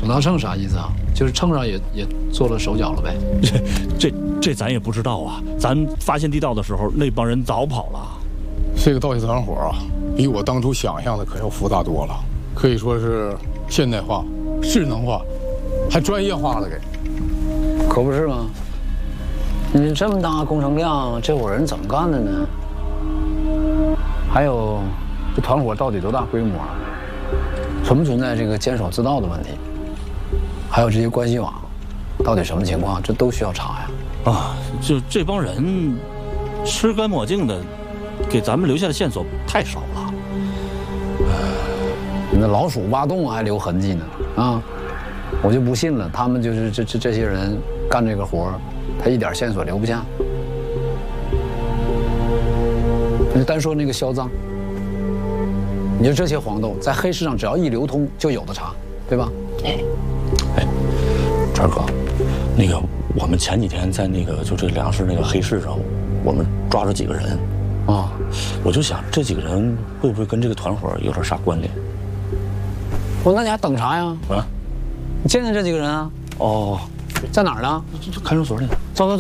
到秤啥意思啊？就是秤上也做了手脚了呗。 这咱也不知道啊。咱发现地道的时候，那帮人早跑了。 这个盗窃团伙啊，比我当初想象的可要复杂多了，可以说是现代化、智能化，还专业化了给。 可不是吗？你这么大工程量，这伙人怎么干的呢？还有，这团伙到底多大规模？存不存在这个监守自盗的问题？还有这些关系网，到底什么情况？这都需要查呀。 啊，就这帮人，吃干抹净的，给咱们留下的线索太少了。 你那老鼠挖洞还留痕迹呢啊！我就不信了，他们就是这些人干这个活，他一点线索留不下。你单说那个销赃，你说这些黄豆在黑市上只要一流通，就有的查，对吧？ 哎，川哥，那个我们前几天在那个就这粮食那个黑市上，我们抓着几个人，啊，我就想这几个人会不会跟这个团伙有点啥关联？ 那你还等啥呀？啊，你见见这几个人啊？ 哦， 在哪儿呢？ 就看守所里呢。 走。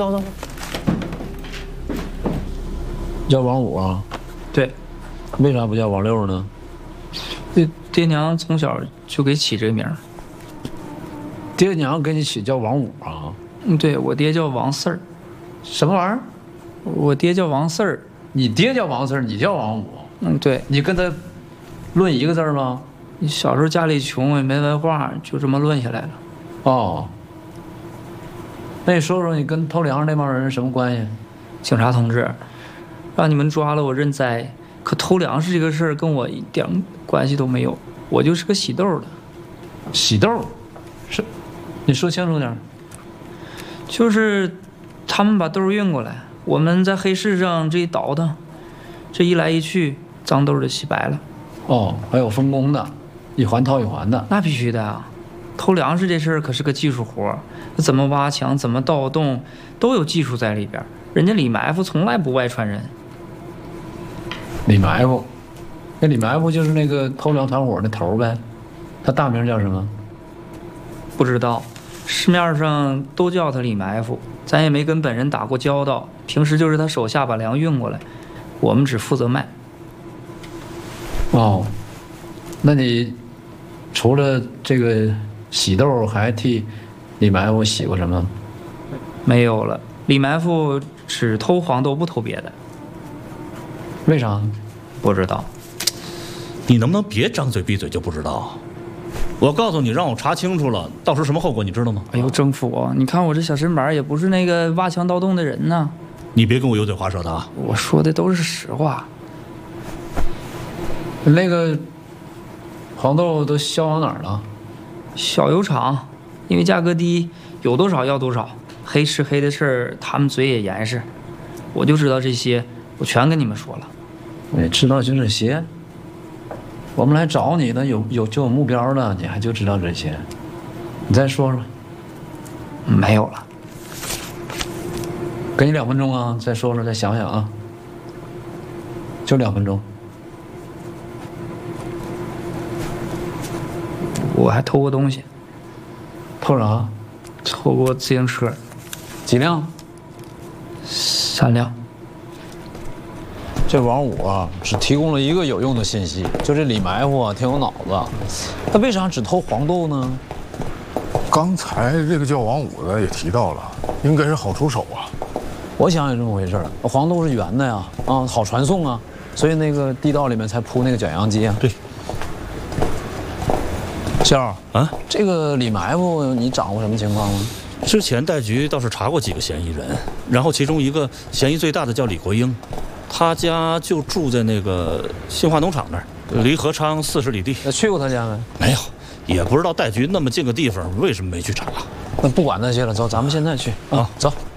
叫王五啊？ 对。 为啥不叫王六呢？ 爹娘从小就给起这名儿。 爹娘给你起叫王五啊？ 对，我爹叫王四儿。 什么玩意儿？ 我爹叫王四儿。 你爹叫王四儿，你叫王五？ 对。 你跟他论一个字吗？ 小时候家里穷也没文化，就这么论下来了。 哦。那你说说你跟偷粮食那帮人什么关系？ 警察同志，让你们抓了我认栽，可偷粮食这个事儿跟我一点关系都没有，我就是个洗豆的。 洗豆？是？你说清楚点。 就是他们把豆运过来，我们在黑市上这一倒腾，这一来一去，脏豆就洗白了。 哦，还有分工的，一环套一环的。 那必须的啊！偷粮食这事儿可是个技术活，怎么挖墙，怎么盗洞，都有技术在里边。人家李埋伏从来不外传人。 李埋伏，那李埋伏就是那个偷粮团伙的头呗，他大名叫什么？ 不知道，市面上都叫他李埋伏，咱也没跟本人打过交道，平时就是他手下把粮运过来，我们只负责卖。 哦，那你除了这个洗豆，还替李埋伏洗过什么？ 没有了，李埋伏只偷黄豆，不偷别的。 为啥？ 不知道。 你能不能别张嘴闭嘴就不知道？我告诉你，让我查清楚了，到时候什么后果你知道吗？ 哎呦，政府，你看我这小身板也不是那个挖墙盗洞的人呢。 你别跟我油嘴滑舌的啊！ 我说的都是实话。 那个黄豆都销往哪儿了？ 小油厂，因为价格低，有多少要多少。黑吃黑的事儿，他们嘴也严实。我就知道这些，我全跟你们说了。 你知道就这些？我们来找你呢，就有目标了，你还就知道这些？你再说说。 没有了。 给你2分钟啊，再说说，再想想啊。就2分钟。 我还偷过东西。 偷啥？ 偷过自行车。 几辆 ？3辆。 这王五啊，只提供了一个有用的信息，就这李埋伏啊，挺有脑子。他为啥只偷黄豆呢？ 刚才这个叫王五的也提到了，应该是好出手啊。 我想也这么回事，黄豆是圆的呀，啊，好传送啊，所以那个地道里面才铺那个卷扬机啊。 对。 肖啊， 这个李埋伏你掌握什么情况吗？ 之前代局倒是查过几个嫌疑人，然后其中一个嫌疑最大的叫李国英，他家就住在那个新华农场那儿，离何昌40里地。 去过他家没？ 没有，也不知道代局那么近个地方为什么没去查。 那不管那些了，走，咱们现在去啊，走。